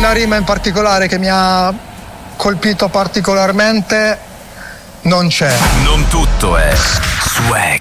una rima in particolare che mi ha colpito particolarmente non c'è. Non tutto è swag.